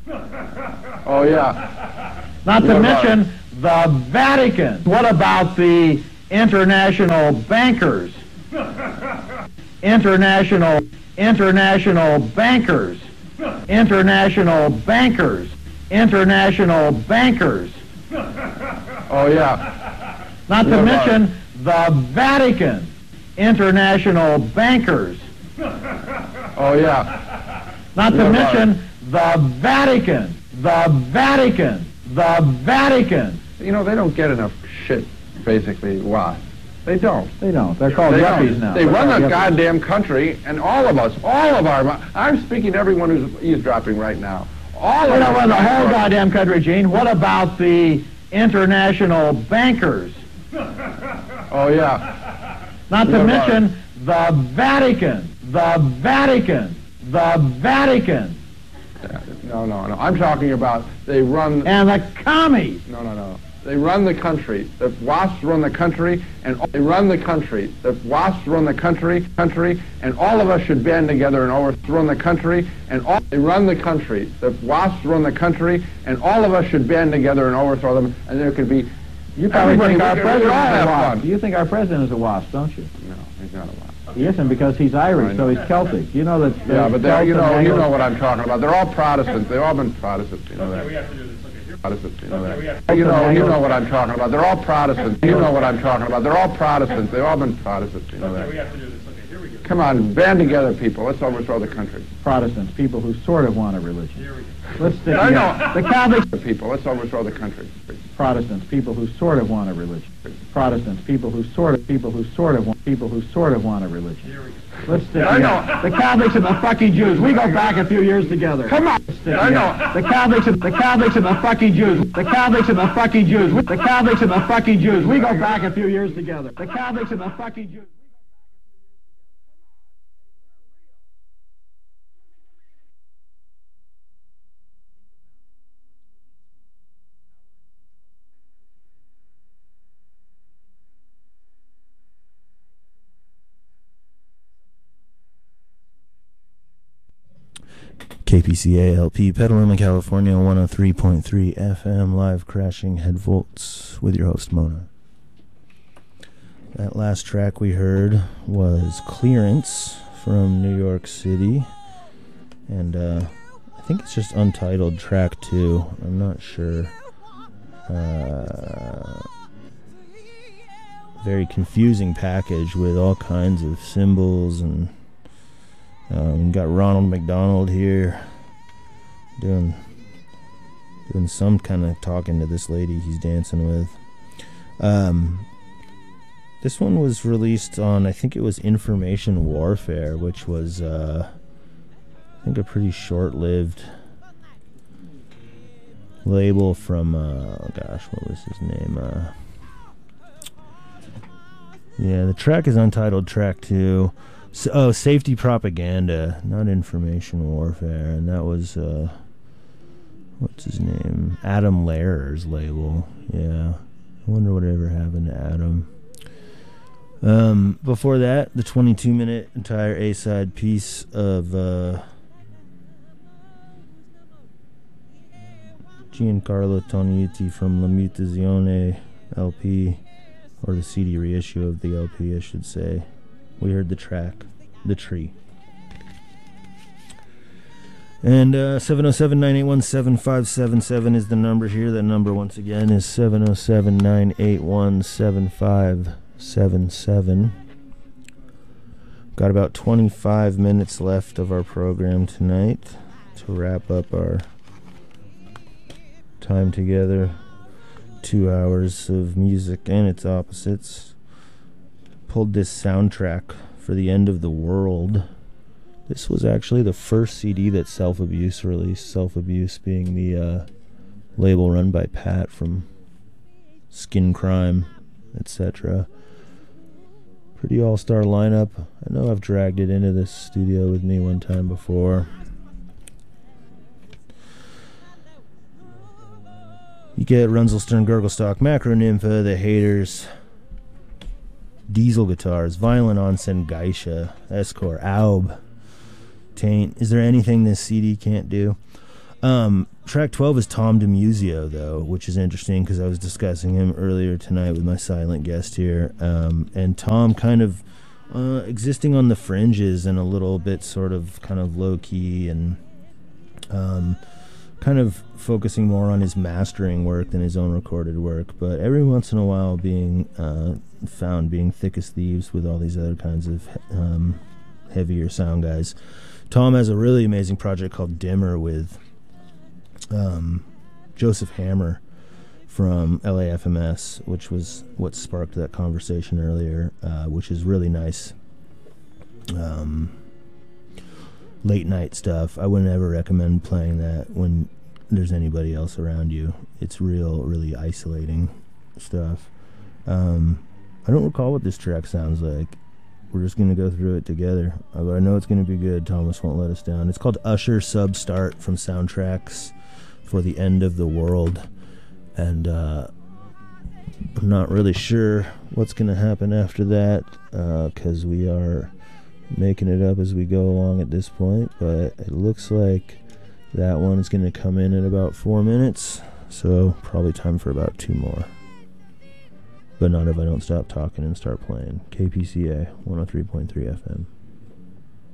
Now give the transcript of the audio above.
Oh, yeah. Not to mention the Vatican. What about the international bankers? International bankers. International bankers. International bankers. Oh, yeah. Not to mention the Vatican. International bankers. Oh, yeah. Not to mention the Vatican. The Vatican. The Vatican. You know, they don't get enough shit, basically. Why? They don't. They don't. They're called yuppies now. They run the goddamn country, and all of us, all of our... I'm speaking to everyone who's eavesdropping right now. All They of don't us run the whole goddamn country, Gene. What about the international bankers? Oh, yeah. Not to mention the Vatican. The Vatican. The Vatican. No. I'm talking about they run... And the commies. No. They run the country. The WASPs run the country, and they run the country. The WASPs run the country, and all of us should band together and overthrow the country, and they run the country. The WASPs run the country, and all of us should band together and overthrow them, and there could be... You probably think our president is a WASP. You think our president is a WASP, don't you? No, he's not a WASP. He isn't, because he's Irish, so he's Celtic. You know that... Yeah, but you know what I'm talking about. They're all Protestants. They've all been Protestants, you know that. Okay, we have to do this. Okay, here. Protestants, you know that. You know what I'm talking about. They're all Protestants. You know what I'm talking about. They're all Protestants. They've all been Protestants, you know that. Okay, we have to do this. Okay, here we go. Come on, band together, people. Let's overthrow the country. Protestants, people who sort of want a religion. Here we go. Let's stick I together. know. The Catholics... People, let's overthrow the country. Protestants, people who sort of want a religion. Protestants, people who sort of want a religion. Here we go. Let's stick together. The Catholics and the fucking Jews. We go back a few years together. Come on. I know. The Catholics and the fucking Jews. The Catholics and the fucking Jews. The Catholics and the fucking Jews. We go back a few years together. The Catholics and the fucking Jews. KPCA LP, Petaluma, California, 103.3 FM, live crashing head volts with your host, Mona. That last track we heard was Clearance from New York City, and I think it's just untitled track 2. I'm not sure. Very confusing package with all kinds of symbols, and got Ronald McDonald here doing some kind of talking to this lady he's dancing with. This one was released on, I think it was Information Warfare, which was I think a pretty short-lived label from what was his name? The track is untitled track 2. Safety Propaganda, not Information Warfare, and that was what's his name? Adam Lehrer's label. Yeah, I wonder whatever happened to Adam. Before that, the 22-minute entire A-side piece of Giancarlo Toniutti from La Mutazione LP, or the CD reissue of the LP, I should say. We heard the track, The Tree. And 707-981-7577 is the number here. That number, once again, is 707-981-7577. Got about 25 minutes left of our program tonight to wrap up our time together. 2 hours of music and its opposites. Pulled this soundtrack for The End of the World. This was actually the first CD that Self Abuse released. Self Abuse being the label run by Pat from Skin Crime, etc. Pretty all-star lineup. I know I've dragged it into this studio with me one time before. You get Runzelstern, Gurglestock, Macronympha, The Haters, Diesel Guitars, Violent Onsen, Geisha, Escort, Aub, Taint. Is there anything this CD can't do? Track 12 is Tom DeMuzio, though, which is interesting because I was discussing him earlier tonight with my silent guest here. And Tom kind of existing on the fringes and a little bit sort of kind of low-key and kind of focusing more on his mastering work than his own recorded work. But every once in a while being found being thick as thieves with all these other kinds of heavier sound guys. Tom has a really amazing project called Dimmer with Joseph Hammer from LAFMS, which was what sparked that conversation earlier, which is really nice late night stuff. I wouldn't ever recommend playing that when there's anybody else around you. It's really isolating stuff. I don't recall what this track sounds like. We're just going to go through it together. But I know it's going to be good. Thomas won't let us down. It's called Usher Substart from Soundtracks for the End of the World. And I'm not really sure what's going to happen after that because we are making it up as we go along at this point. But it looks like that one is going to come in at about 4 minutes. So probably time for about 2 more. But not if I don't stop talking and start playing. KPCA 103.3 FM.